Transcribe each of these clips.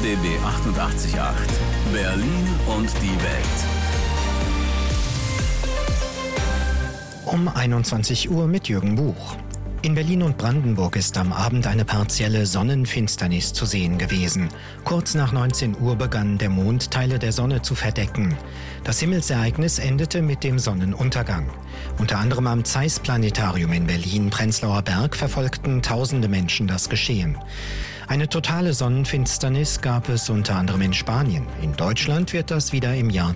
RBB 88.8 Berlin und die Welt. Um 21 Uhr mit Jürgen Buch. In Berlin und Brandenburg ist am Abend eine partielle Sonnenfinsternis zu sehen gewesen. Kurz nach 19 Uhr begann der Mond Teile der Sonne zu verdecken. Das Himmelsereignis endete mit dem Sonnenuntergang. Unter anderem am Zeiss-Planetarium in Berlin-Prenzlauer Berg verfolgten tausende Menschen das Geschehen. Eine totale Sonnenfinsternis gab es unter anderem in Spanien. In Deutschland wird das wieder im Jahr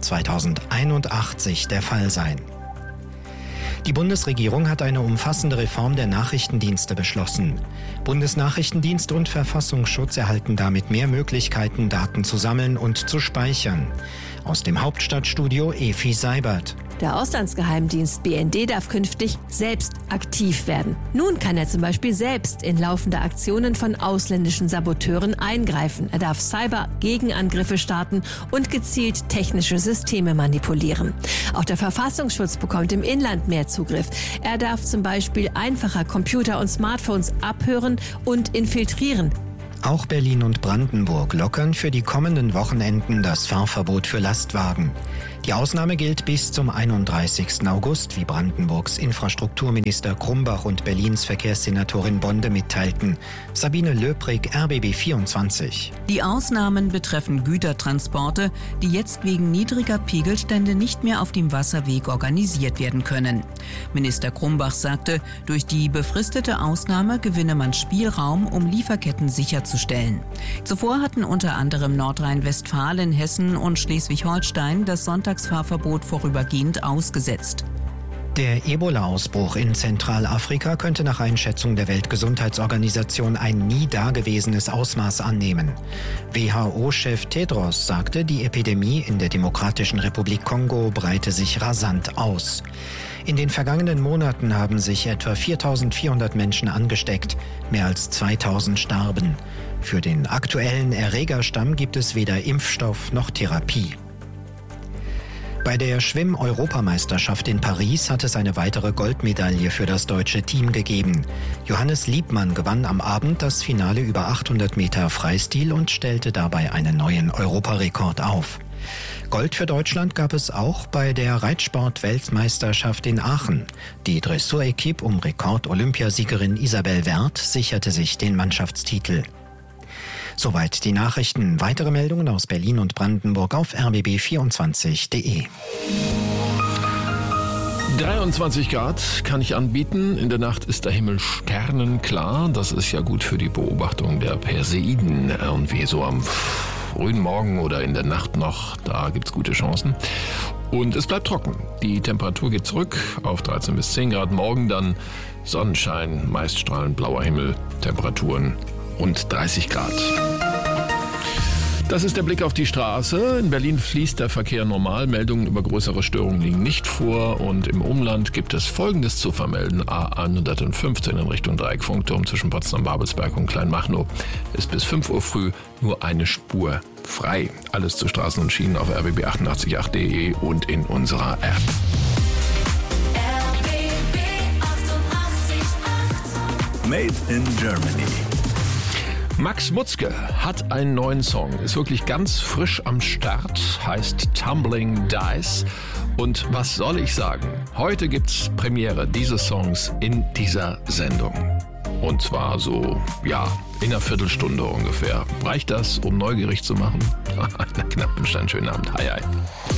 2081 der Fall sein. Die Bundesregierung hat eine umfassende Reform der Nachrichtendienste beschlossen. Bundesnachrichtendienst und Verfassungsschutz erhalten damit mehr Möglichkeiten, Daten zu sammeln und zu speichern. Aus dem Hauptstadtstudio Efi Seibert. Der Auslandsgeheimdienst BND darf künftig selbst aktiv werden. Nun kann er zum Beispiel selbst in laufende Aktionen von ausländischen Saboteuren eingreifen. Er darf Cyber-Gegenangriffe starten und gezielt technische Systeme manipulieren. Auch der Verfassungsschutz bekommt im Inland mehr Zugriff. Er darf zum Beispiel einfacher Computer und Smartphones abhören und infiltrieren. Auch Berlin und Brandenburg lockern für die kommenden Wochenenden das Fahrverbot für Lastwagen. Die Ausnahme gilt bis zum 31. August, wie Brandenburgs Infrastrukturminister Krumbach und Berlins Verkehrssenatorin Bonde mitteilten. Sabine Löbrig, RBB 24. Die Ausnahmen betreffen Gütertransporte, die jetzt wegen niedriger Pegelstände nicht mehr auf dem Wasserweg organisiert werden können. Minister Krumbach sagte, durch die befristete Ausnahme gewinne man Spielraum, um Lieferketten sicherzustellen. Zuvor hatten unter anderem Nordrhein-Westfalen, Hessen und Schleswig-Holstein das Sonntagsfahrverbot vorübergehend ausgesetzt. Der Ebola-Ausbruch in Zentralafrika könnte nach Einschätzung der Weltgesundheitsorganisation ein nie dagewesenes Ausmaß annehmen. WHO-Chef Tedros sagte, die Epidemie in der Demokratischen Republik Kongo breite sich rasant aus. In den vergangenen Monaten haben sich etwa 4.400 Menschen angesteckt, mehr als 2.000 starben. Für den aktuellen Erregerstamm gibt es weder Impfstoff noch Therapie. Bei der Schwimm-Europameisterschaft in Paris hat es eine weitere Goldmedaille für das deutsche Team gegeben. Johannes Liebmann gewann am Abend das Finale über 800 Meter Freistil und stellte dabei einen neuen Europarekord auf. Gold für Deutschland gab es auch bei der Reitsport-Weltmeisterschaft in Aachen. Die Dressur-Equipe um Rekord-Olympiasiegerin Isabel Werth sicherte sich den Mannschaftstitel. Soweit die Nachrichten. Weitere Meldungen aus Berlin und Brandenburg auf rbb24.de. 23 Grad kann ich anbieten. In der Nacht ist der Himmel sternenklar. Das ist ja gut für die Beobachtung der Perseiden. Irgendwie so am frühen Morgen oder in der Nacht noch, da gibt's gute Chancen. Und es bleibt trocken. Die Temperatur geht zurück auf 13 bis 10 Grad. Morgen dann Sonnenschein, meist strahlend blauer Himmel, Temperaturen rund 30 Grad. Das ist der Blick auf die Straße. In Berlin fließt der Verkehr normal. Meldungen über größere Störungen liegen nicht vor. Und im Umland gibt es Folgendes zu vermelden. A115 in Richtung Dreieckfunkturm zwischen Potsdam-Babelsberg und Kleinmachnow ist bis 5 Uhr früh nur eine Spur frei. Alles zu Straßen und Schienen auf rbb888.de und in unserer App. RBB 88.8 Made in Germany. Max Mutzke hat einen neuen Song, ist wirklich ganz frisch am Start, heißt Tumbling Dice. Und was soll ich sagen? Heute gibt's Premiere dieses Songs in dieser Sendung. Und zwar so, in einer Viertelstunde ungefähr. Reicht das, um neugierig zu machen? Na knapp, einen schönen Abend. Hi, hi.